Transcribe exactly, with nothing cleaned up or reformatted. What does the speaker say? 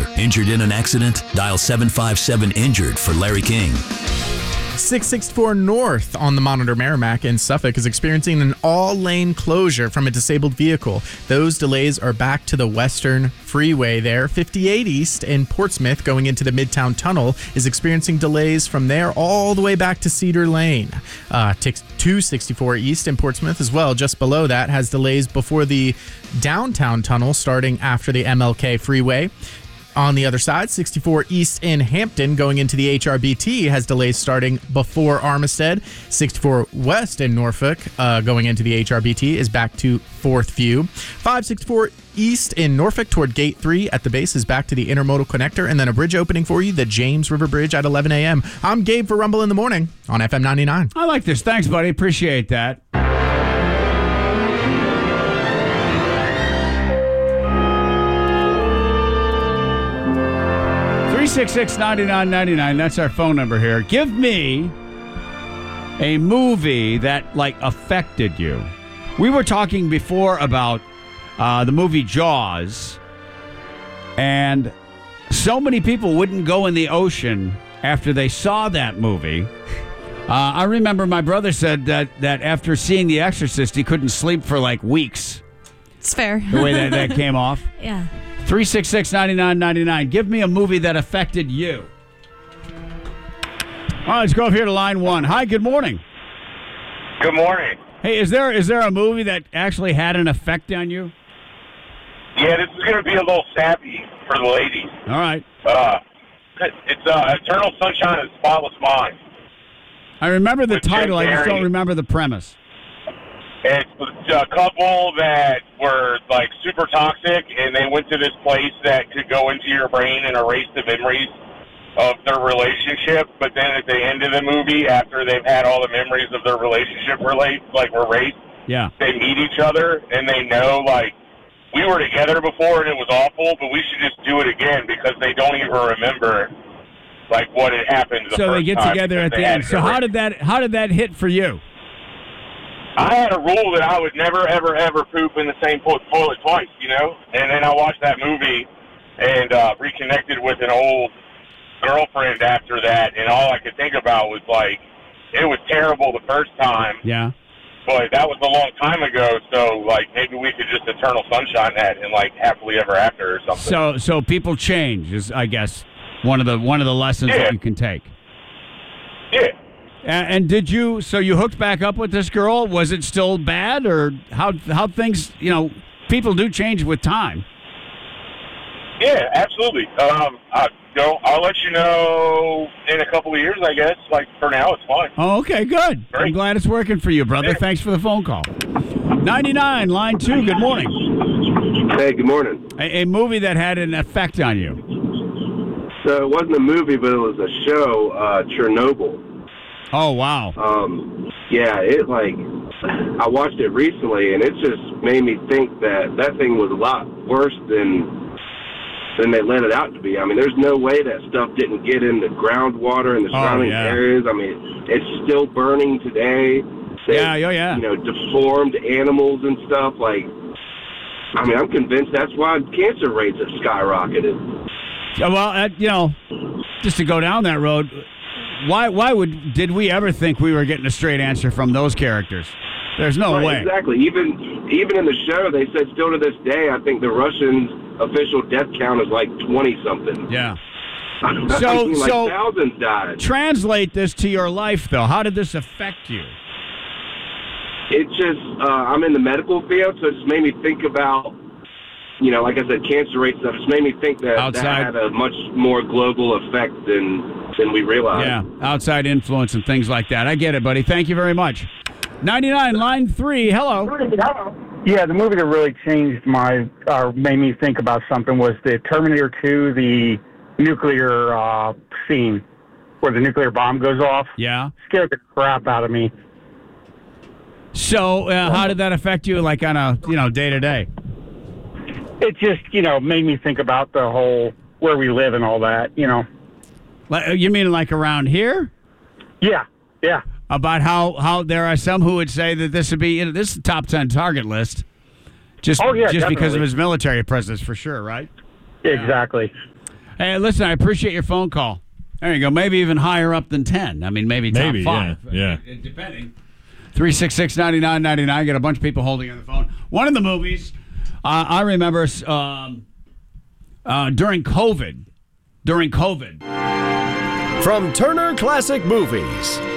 driver. Injured in an accident? Dial seven five seven injured for Larry King. six sixty-four North on the Monitor Merrimack in Suffolk is experiencing an all-lane closure from a disabled vehicle. Those delays are back to the Western Freeway there. fifty-eight East in Portsmouth going into the Midtown Tunnel is experiencing delays from there all the way back to Cedar Lane. Uh, two sixty-four East in Portsmouth as well, just below that, has delays before the Downtown Tunnel starting after the M L K Freeway. On the other side, sixty-four East in Hampton going into the H R B T has delays starting before Armistead. sixty-four West in Norfolk uh, going into the H R B T is back to Fourth View. five sixty-four East in Norfolk toward Gate three at the base is back to the Intermodal Connector, and then a bridge opening for you, the James River Bridge at eleven a.m. I'm Gabe for Rumble in the Morning on F M ninety-nine. I like this. Thanks, buddy. Appreciate that. three six six, nine nine nine nine. That's our phone number here. Give me a movie that, like, affected you. We were talking before about uh, the movie Jaws, and so many people wouldn't go in the ocean after they saw that movie. Uh, I remember my brother said that, that after seeing The Exorcist, he couldn't sleep for, like, weeks. It's fair. The way that, that came off. Yeah. three six six, nine nine nine nine. Give me a movie that affected you. All right, let's go up here to line one. Hi, good morning. Good morning. Hey, is there is there a movie that actually had an effect on you? Yeah, this is going to be a little sappy for the ladies. All right. Uh, it's uh, Eternal Sunshine of the Spotless Mind. I remember the With title. Jim I just Carrey. don't remember the premise. It's a couple that were, like, super toxic, and they went to this place that could go into your brain and erase the memories of their relationship. But then at the end of the movie, after they've had all the memories of their relationship relate, like, erased, Yeah. they meet each other, and they know, like, we were together before, and it was awful, but we should just do it again, because they don't even remember, like, what had happened the So first they get time together because at they the had end. it So how erased. did that how did that hit for you? I had a rule that I would never, ever, ever poop in the same to- toilet twice, you know? And then I watched that movie and uh, reconnected with an old girlfriend after that, and all I could think about was, like, it was terrible the first time, Yeah. but that was a long time ago, so, like, maybe we could just Eternal Sunshine that and, like, happily ever after or something. So so people change is, I guess, one of the one of the lessons Yeah. that you can take. Yeah. And, and did you? So you hooked back up with this girl? Was it still bad, or how how things? You know, people do change with time. Yeah, absolutely. Um, I, you know, I'll let you know in a couple of years, I guess. Like, for now, it's fine. Oh, okay, good. I'm Great. glad it's working for you, brother. Yeah. Thanks for the phone call. ninety-nine, line two. Good morning. Hey, good morning. A, a movie that had an effect on you. So it wasn't a movie, but it was a show, uh, Chernobyl. Oh, wow. Um, yeah, it like I watched it recently, and it just made me think that that thing was a lot worse than than they let it out to be. I mean, there's no way that stuff didn't get in the groundwater and the surrounding yeah. areas. I mean, it's still burning today. They, Yeah, oh, yeah. You know, deformed animals and stuff. Like, I mean, I'm convinced that's why cancer rates have skyrocketed. Yeah, well, uh, you know, just to go down that road, why why would did we ever think we were getting a straight answer from those characters? There's no Right, way. Exactly. Even even in the show, they said still to this day, I think the Russians' official death count is like twenty something. Yeah. I So- mean, like so- thousands died. Translate this to your life, though. How did this affect you? It just uh, I'm in the medical field, so it just made me think about, you know, like I said, cancer rates stuff. It's made me think that Outside. that had a much more global effect than than we realized. Yeah, outside influence and things like that. I get it, buddy. Thank you very much. ninety-nine, line three. Hello. Yeah, the movie that really changed my, or made me think about something was the Terminator two, the nuclear uh, scene where the nuclear bomb goes off. Yeah. Scared the crap out of me. So, uh, how did that affect you, like on a you know day to day? It just, you know, made me think about the whole where we live and all that. You know. Like, you mean like around here? Yeah. Yeah. About how, how there are some who would say that this would be you know, this is a top ten target list, just Oh, yeah, just because of definitely. his military presence for sure, right? Exactly. Hey, listen, I appreciate your phone call. There you go. Maybe even higher up than ten. I mean, maybe top Maybe, five. yeah, yeah. Depending. three six six, nine nine nine nine. Got a bunch of people holding on the phone. One of the movies uh, I remember um, uh, during COVID. During COVID. From Turner Classic Movies,